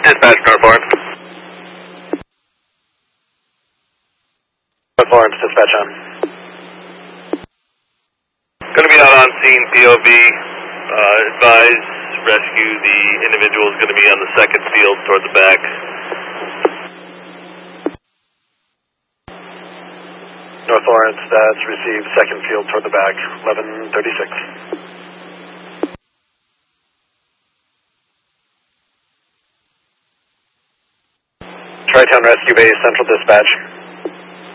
Dispatch, North Lawrence. North Lawrence, dispatch on. Going to be out on scene, POV. Advise rescue. The individual is going to be on the second field toward the back. North Lawrence, that's received second field toward the back, 1136. Tri-Town Rescue Base, Central Dispatch.